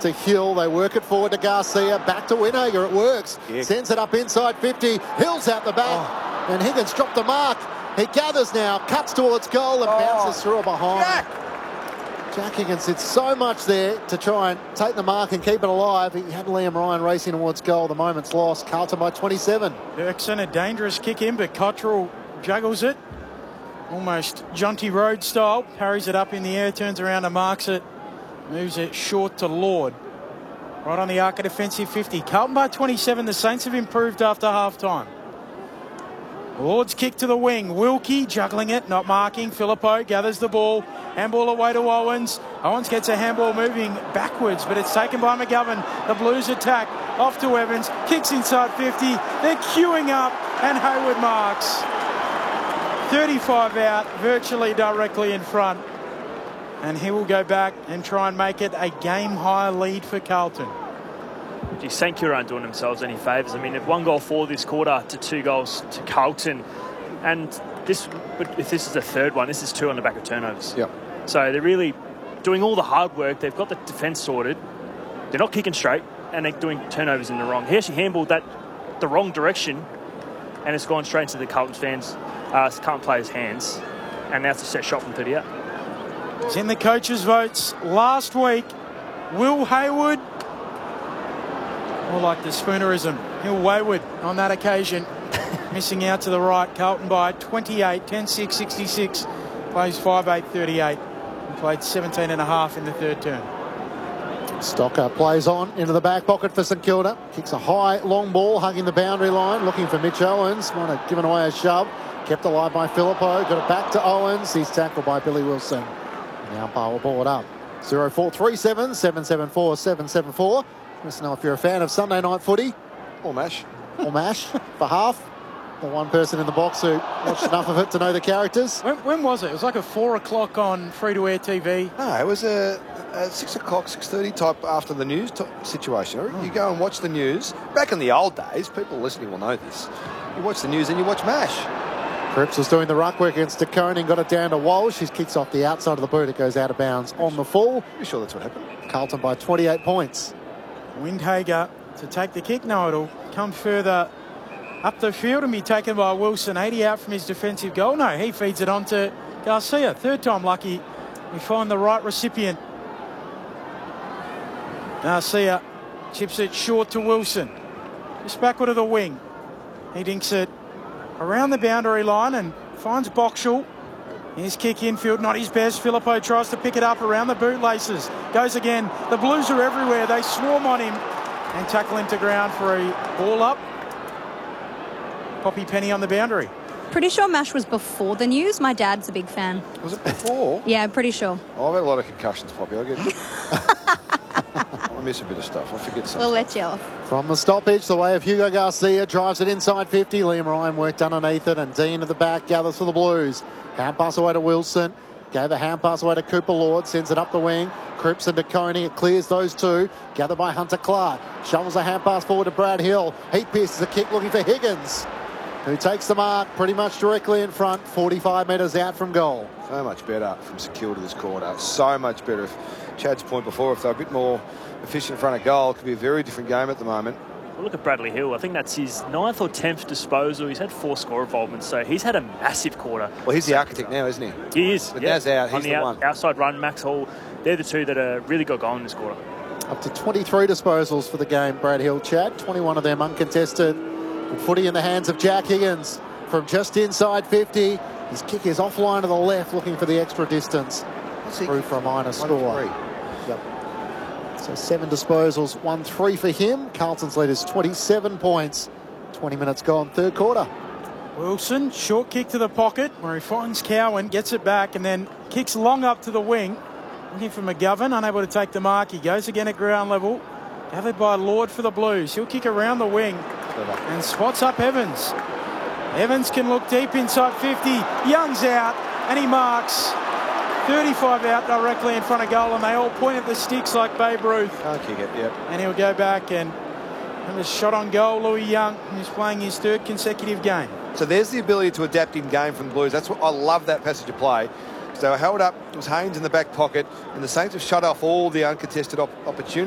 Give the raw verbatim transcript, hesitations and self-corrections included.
to Hill. They work it forward to Garcia. Back to Winhager. It works. Yeah. Sends it up inside fifty. Hill's out the back. Oh. And Higgins dropped the mark. He gathers now. Cuts towards goal and oh. bounces through it behind. Jack. Jack Higgins did so much there to try and take the mark and keep it alive. He had Liam Ryan racing towards goal. The moment's lost. Carlton by twenty-seven. Dirksen, a dangerous kick in, but Cottrell juggles it. Almost Jonty Road style. Parries it up in the air, turns around and marks it. Moves it short to Lord. Right on the arc of defensive fifty. Carlton by twenty-seven. The Saints have improved after half-time. Lord's kick to the wing. Wilkie juggling it, not marking. Phillippo gathers the ball. Handball away to Owens. Owens gets a handball moving backwards, but it's taken by McGovern. The Blues attack. Off to Evans. Kicks inside fifty. They're queuing up, and Hayward marks. thirty-five out, virtually directly in front. And he will go back and try and make it a game-high lead for Carlton. Gee, Saint Kilda aren't doing themselves any favours. I mean, they've one goal for this quarter to two goals to Carlton. And this, but if this is the third one, this is two on the back of turnovers. Yep. So they're really doing all the hard work. They've got the defence sorted. They're not kicking straight, and they're doing turnovers in the wrong. He actually handballed that the wrong direction, and it's gone straight into the Carlton fans, uh, Carlton players' hands. And now it's a set shot from thirty out. It's in the coaches' votes last week. Will Hayward, more like the Spoonerism, Hill Wayward on that occasion. Missing out to the right. Carlton by twenty-eight, ten six sixty-six. Plays five eight thirty-eight. And played seventeen and a half in the third term. Stocker plays on into the back pocket for St Kilda. Kicks a high, long ball, hugging the boundary line, looking for Mitch Owens. Might have given away a shove. Kept alive by Phillippo. Got it back to Owens. He's tackled by Billy Wilson. And the umpire will ball it up. zero four three seven, seven seven four, seven seven four. Let us know if you're a fan of Sunday night footy. Or MASH. Or MASH for half. The one person in the box who watched enough of it to know the characters. When, when was it? It was like a four o'clock on free-to-air T V. No, it was a, a six o'clock, six thirty type after the news situation. Oh. You go and watch the news. Back in the old days, people listening will know this. You watch the news and you watch MASH. Cripps was doing the ruck work against De Koning, got it down to Walsh. He kicks off the outside of the boot. It goes out of bounds on the full. You sure that's what happened? Carlton by twenty-eight points. Windhager to take the kick. No, it'll come further up the field and be taken by Wilson. eighty out from his defensive goal. No, he feeds it on to Garcia. Third time lucky. We find the right recipient. Garcia chips it short to Wilson. Just backward of the wing. He dinks it around the boundary line and finds Boxall. His kick infield, not his best. Phillippo tries to pick it up around the bootlaces. Goes again. The Blues are everywhere. They swarm on him and tackle him to ground for a ball up. Poppy Penny on the boundary. Pretty sure MASH was before the news. My dad's a big fan. Was it before? Yeah, I'm pretty sure. Oh, I've had a lot of concussions, Poppy. I get I miss a bit of stuff. I forget something. We'll let you off. From the stoppage, the way of Hugo Garcia, drives it inside fifty. Liam Ryan worked underneath it, and Dean at the back gathers for the Blues. Hand pass away to Wilson. Gave a hand pass away to Cooper Lord. Sends it up the wing. Cripps and De Koning. It clears those two. Gathered by Hunter Clark. Shovels a hand pass forward to Brad Hill. He pierces a kick looking for Higgins, who takes the mark pretty much directly in front, forty-five metres out from goal. So much better from St Kilda this quarter. So much better. If Chad's point before, if they're a bit more efficient in front of goal, it could be a very different game at the moment. Well, look at Bradley Hill. I think that's his ninth or tenth disposal. He's had four score involvements, so he's had a massive quarter. Well, he's the architect now, isn't he? He is. But yeah. Naz out, he's on the, the out, one. Outside run, Max Hall. They're the two that are really got going this quarter. Up to twenty-three disposals for the game, Brad Hill, Chad. twenty-one of them uncontested. Good footy in the hands of Jack Higgins from just inside fifty. His kick is offline to the left, looking for the extra distance. Through for a minor score. Yep. So seven disposals, one three for him. Carlton's lead is twenty-seven points. twenty minutes gone, third quarter. Wilson, short kick to the pocket where he finds Cowan, gets it back and then kicks long up to the wing. Looking for McGovern, unable to take the mark. He goes again at ground level. Gathered by Lord for the Blues. He'll kick around the wing and spots up Evans. Evans can look deep inside fifty. Young's out and he marks. thirty-five out directly in front of goal, and they all point at the sticks like Babe Ruth. Can't kick it, yep. And he'll go back and have a shot on goal. Louis Young, who's playing his third consecutive game. So there's the ability to adapt in game from the Blues. That's what I love, that passage of play. So held up, it was Haynes in the back pocket, and the Saints have shut off all the uncontested op opportunities.